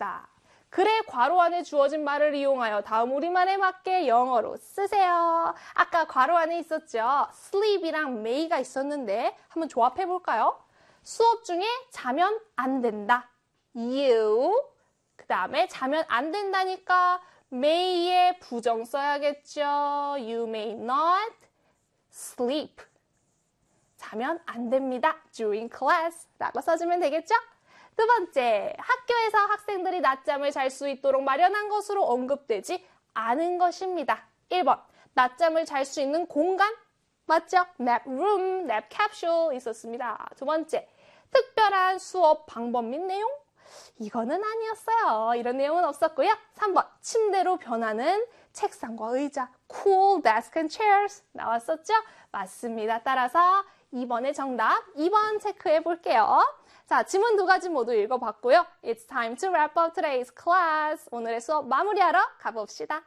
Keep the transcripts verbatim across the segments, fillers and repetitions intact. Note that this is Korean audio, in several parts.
봅시다. 글의 괄호 안에 주어진 말을 이용하여 다음 우리말에 맞게 영어로 쓰세요. 아까 괄호 안에 있었죠? sleep이랑 may가 있었는데 한번 조합해 볼까요? 수업 중에 자면 안 된다. you. 그 다음에 자면 안 된다니까 may의 부정 써야겠죠. You may not sleep. 자면 안 됩니다. during class 라고 써주면 되겠죠? 두 번째, 학교에서 학생들이 낮잠을 잘 수 있도록 마련한 것으로 언급되지 않은 것입니다. 일 번, 낮잠을 잘 수 있는 공간? 맞죠? nap room, nap capsule 있었습니다. 두 번째, 특별한 수업 방법 및 내용? 이거는 아니었어요. 이런 내용은 없었고요. 삼 번, 침대로 변하는 책상과 의자, cool desk and chairs 나왔었죠? 맞습니다. 따라서 이 번의 정답, 이 번 체크해 볼게요. 자, 지문 두 가지 모두 읽어봤고요. It's time to wrap up today's class. 오늘의 수업 마무리하러 가봅시다.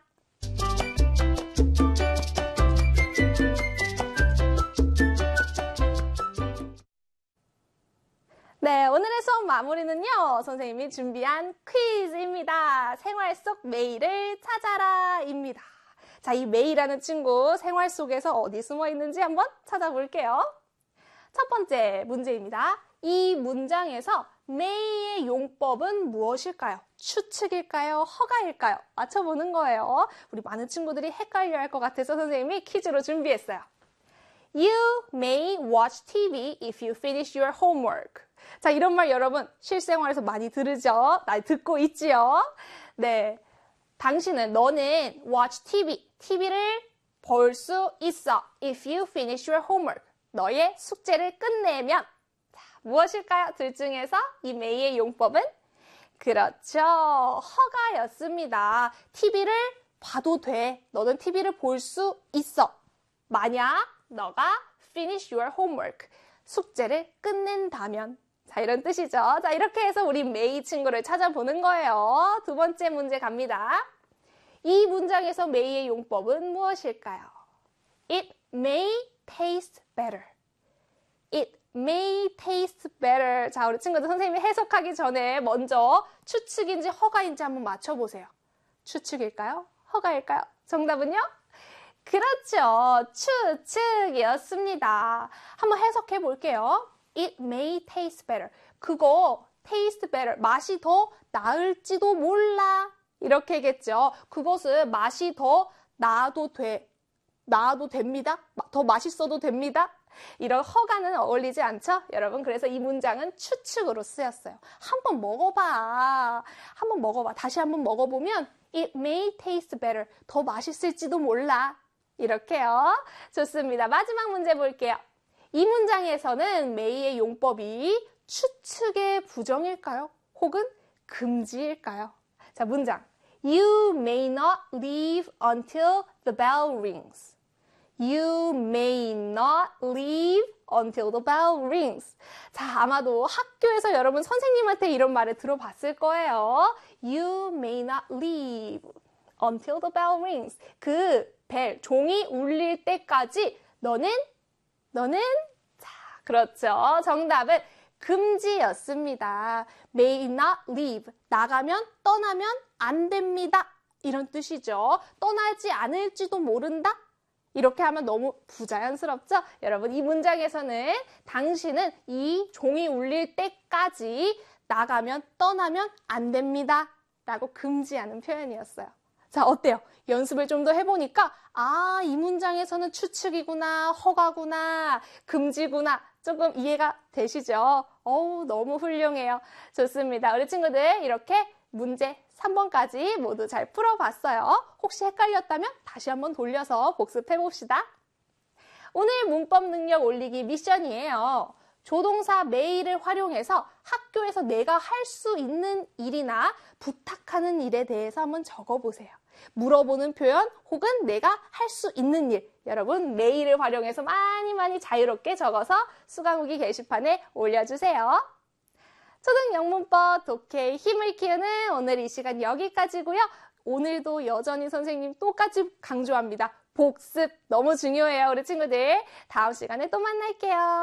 네, 오늘의 수업 마무리는요. 선생님이 준비한 퀴즈입니다. 생활 속 메이를 찾아라 입니다. 자, 이 메이라는 친구 생활 속에서 어디 숨어 있는지 한번 찾아볼게요. 첫 번째 문제입니다. 이 문장에서 may의 용법은 무엇일까요? 추측일까요? 허가일까요? 맞춰보는 거예요. 우리 많은 친구들이 헷갈려 할 것 같아서 선생님이 퀴즈로 준비했어요. You may watch 티비 if you finish your homework. 자, 이런 말 여러분 실생활에서 많이 들으죠? 나 듣고 있지요? 네, 당신은, 너는 watch 티비, 티비를 볼 수 있어. If you finish your homework. 너의 숙제를 끝내면. 자, 무엇일까요? 둘 중에서 이 may의 용법은? 그렇죠. 허가였습니다. 티비를 봐도 돼. 너는 티비를 볼 수 있어. 만약 너가 finish your homework. 숙제를 끝낸다면. 자, 이런 뜻이죠. 자, 이렇게 해서 우리 may 친구를 찾아보는 거예요. 두 번째 문제 갑니다. 이 문장에서 may의 용법은 무엇일까요? It may taste better. It may taste better. 자, 우리 친구들 선생님이 해석하기 전에 먼저 추측인지 허가인지 한번 맞춰보세요. 추측일까요? 허가일까요? 정답은요? 그렇죠. 추측이었습니다. 한번 해석해 볼게요. It may taste better. 그거 taste better. 맛이 더 나을지도 몰라. 이렇게겠죠. 그것은 맛이 더 나아도 돼. 나아도 됩니다. 더 맛있어도 됩니다. 이런 허가는 어울리지 않죠? 여러분, 그래서 이 문장은 추측으로 쓰였어요. 한번 먹어봐. 한번 먹어봐. 다시 한번 먹어보면 It may taste better. 더 맛있을지도 몰라. 이렇게요. 좋습니다. 마지막 문제 볼게요. 이 문장에서는 may의 용법이 추측의 부정일까요? 혹은 금지일까요? 자, 문장. You may not leave until the bell rings. You may not leave until the bell rings. 자, 아마도 학교에서 여러분 선생님한테 이런 말을 들어봤을 거예요. You may not leave until the bell rings. 그 벨, 종이 울릴 때까지 너는, 너는, 자, 그렇죠. 정답은 금지였습니다. May not leave. 나가면, 떠나면 안 됩니다. 이런 뜻이죠. 떠나지 않을지도 모른다? 이렇게 하면 너무 부자연스럽죠? 여러분, 이 문장에서는 당신은 이 종이 울릴 때까지 나가면, 떠나면 안 됩니다. 라고 금지하는 표현이었어요. 자, 어때요? 연습을 좀 더 해보니까 아, 이 문장에서는 추측이구나, 허가구나, 금지구나 조금 이해가 되시죠? 어우, 너무 훌륭해요. 좋습니다. 우리 친구들 이렇게 문제 삼 번까지 모두 잘 풀어봤어요. 혹시 헷갈렸다면 다시 한번 돌려서 복습해봅시다. 오늘 문법 능력 올리기 미션이에요. 조동사 may를 활용해서 학교에서 내가 할 수 있는 일이나 부탁하는 일에 대해서 한번 적어보세요. 물어보는 표현 혹은 내가 할 수 있는 일. 여러분 may를 활용해서 많이 많이 자유롭게 적어서 수강후기 게시판에 올려주세요. 초등 영문법 독해의 힘을 키우는 오늘 이 시간 여기까지고요. 오늘도 여전히 선생님 똑같이 강조합니다. 복습 너무 중요해요. 우리 친구들. 다음 시간에 또 만날게요.